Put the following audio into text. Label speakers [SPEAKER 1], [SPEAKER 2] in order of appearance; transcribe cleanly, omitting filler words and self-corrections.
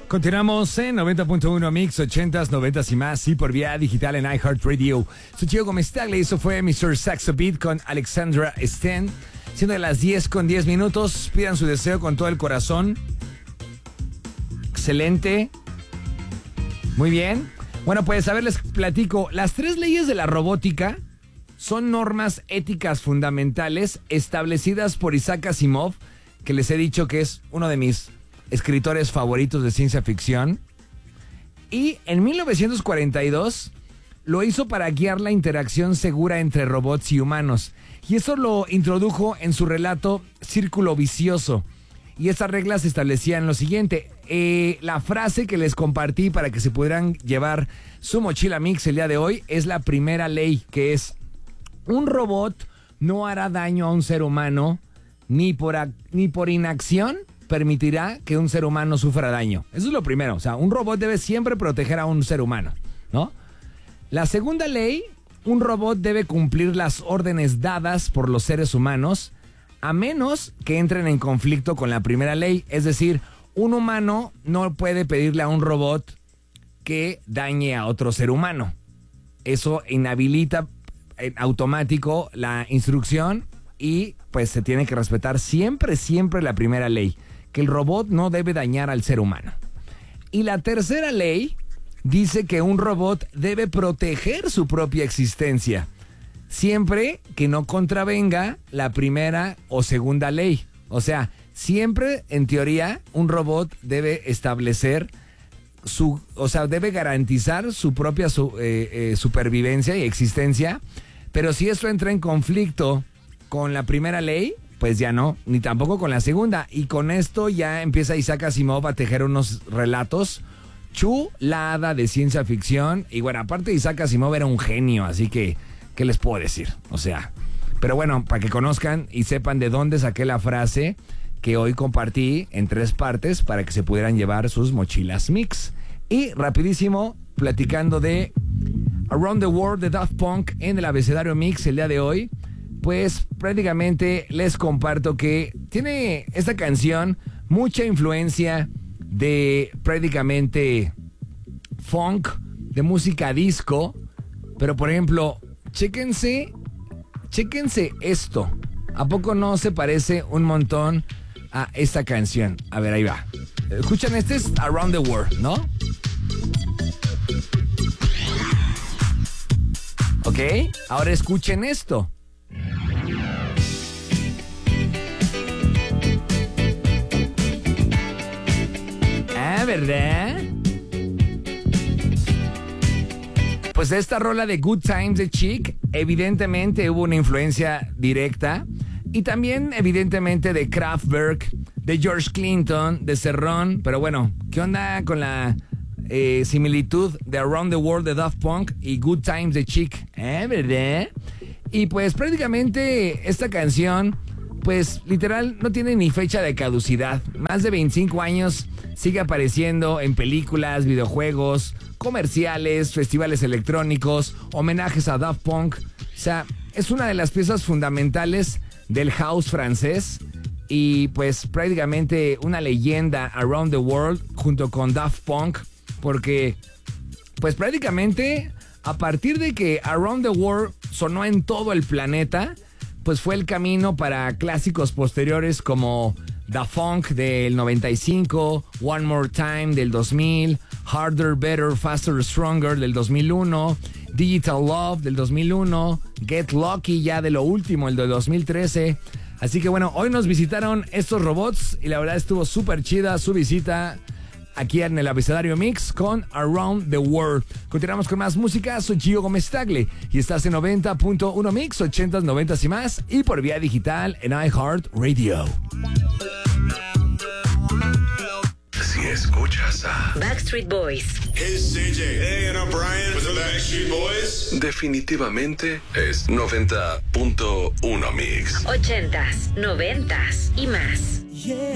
[SPEAKER 1] Continuamos en 90.1 Mix, 80s, 90s y más, y por vía digital en iHeartRadio. Soy Chico Gómez Tagle y eso fue Mr. Saxo Beat con Alexandra Stan. Siendo de las 10:10, pidan su deseo con todo el corazón. Excelente. Muy bien. Bueno, pues a ver, les platico. Las 3 leyes de la robótica son normas éticas fundamentales establecidas por Isaac Asimov, que les he dicho que es uno de mis escritores favoritos de ciencia ficción. Y en 1942 lo hizo para guiar la interacción segura entre robots y humanos. Y eso lo introdujo en su relato Círculo Vicioso. Y estas reglas establecían lo siguiente. La frase que les compartí para que se pudieran llevar su mochila Mix el día de hoy es la primera ley, que es: un robot no hará daño a un ser humano, ni por inacción permitirá que un ser humano sufra daño. Eso es lo primero. O sea, un robot debe siempre proteger a un ser humano, ¿no? La segunda ley: un robot debe cumplir las órdenes dadas por los seres humanos, a menos que entren en conflicto con la primera ley. Es decir, un humano no puede pedirle a un robot que dañe a otro ser humano. Eso inhabilita en automático la instrucción y pues se tiene que respetar siempre la primera ley, que el robot no debe dañar al ser humano. Y la tercera ley dice que un robot debe proteger su propia existencia, siempre que no contravenga la primera o segunda ley. O sea, siempre, en teoría, un robot debe establecer debe garantizar su propia supervivencia y existencia, pero si esto entra en conflicto con la primera ley, pues ya no, ni tampoco con la segunda. Y con esto ya empieza Isaac Asimov a tejer unos relatos chulada de ciencia ficción. Y bueno, aparte Isaac Asimov era un genio, así que, ¿qué les puedo decir? O sea, pero bueno, para que conozcan y sepan de dónde saqué la frase que hoy compartí en 3 partes para que se pudieran llevar sus mochilas Mix. Y rapidísimo, platicando de Around the World de Daft Punk en el abecedario Mix el día de hoy, pues prácticamente les comparto que tiene esta canción mucha influencia de prácticamente funk, de música disco, pero por ejemplo, chéquense esto. ¿A poco no se parece un montón a esta canción? A ver, ahí va. Escuchan, este es Around the World, ¿no? Ok, ahora escuchen esto. Ah, ¿verdad? Pues de esta rola de Good Times de Chic, evidentemente hubo una influencia directa. Y también, evidentemente, de Kraftwerk, de George Clinton, de Serrón. Pero bueno, ¿qué onda con la similitud de Around the World de Daft Punk y Good Times de Chic? ¿Verdad? Y pues prácticamente esta canción, pues literal, no tiene ni fecha de caducidad. Más de 25 años sigue apareciendo en películas, videojuegos, comerciales, festivales electrónicos, homenajes a Daft Punk. O sea, es una de las piezas fundamentales del house francés y pues prácticamente una leyenda Around the World junto con Daft Punk, porque pues prácticamente a partir de que Around the World sonó en todo el planeta, pues fue el camino para clásicos posteriores como Da Funk del 95, One More Time del 2000, Harder, Better, Faster, Stronger del 2001, Digital Love del 2001, Get Lucky ya de lo último, el de 2013. Así que bueno, hoy nos visitaron estos robots y la verdad estuvo súper chida su visita aquí en el abecedario Mix con Around the World. Continuamos con más música. Soy Gio Gómez Tagle y estás en 90.1 Mix, 80s, 90s y más, y por vía digital en iHeartRadio.
[SPEAKER 2] Si escuchas a
[SPEAKER 3] Backstreet Boys,
[SPEAKER 4] It's CJ. Hey, and I'm Brian with the Backstreet Boys.
[SPEAKER 2] definitivamente es 90.1 Mix.
[SPEAKER 3] 80s, 90s y más.
[SPEAKER 5] Yeah.